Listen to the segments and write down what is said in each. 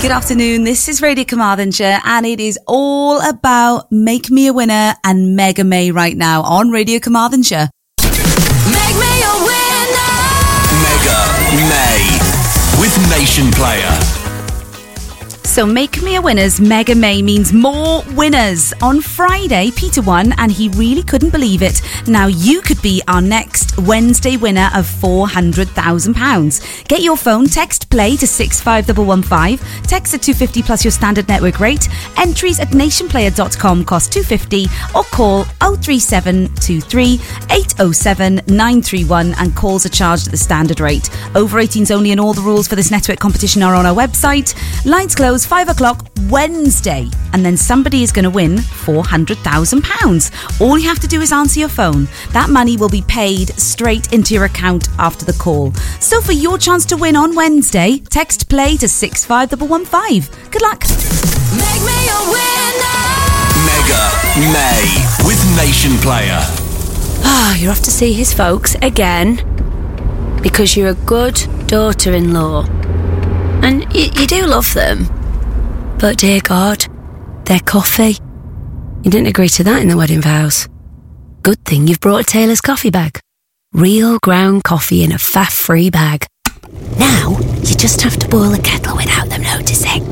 Good afternoon, this is Radio Carmarthenshire and it is all about Make Me a Winner and Mega May right now on Radio Carmarthenshire. Make me a winner! Mega May with Nation Player. So Make Me a Winner's Mega May means more winners. On Friday, Peter won and he really couldn't believe it. Now you could be our next Wednesday winner of £400,000. Get your phone, text play to 65115, text at 250 plus your standard network rate. Entries at nationplayer.com cost £250 or call 03723 807 931 and calls are charged at the standard rate. Over 18s only and all the rules for this network competition are on our website. Lines close 5 o'clock Wednesday, and then somebody is going to win £400,000. All you have to do is answer your phone. That money will be paid straight into your account after the call. So for your chance to win on Wednesday, text play to 65115. Good luck. Make me a winner! Mega May with Nation Player. You're off to see his folks again because you're a good daughter-in-law. And you do love them. But dear God, their coffee. You didn't agree to that in the wedding vows. Good thing you've brought a Taylor's coffee bag. Real ground coffee in a faff-free bag. Now, you just have to boil the kettle without them noticing.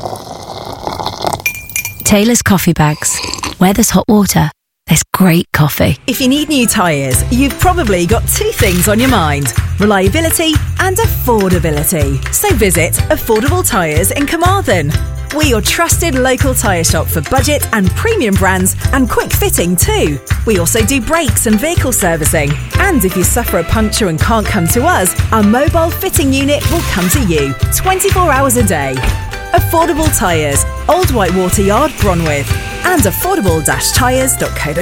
Taylor's coffee bags. Where there's hot water, there's great coffee. If you need new tyres, you've probably got two things on your mind: reliability and affordability. So visit Affordable Tyres in Carmarthen. We're your trusted local tyre shop for budget and premium brands and quick fitting too. We also do brakes and vehicle servicing. And if you suffer a puncture and can't come to us, our mobile fitting unit will come to you 24 hours a day. Affordable Tyres, Old Whitewater Yard, Bronwith, and affordable-tyres.co.uk.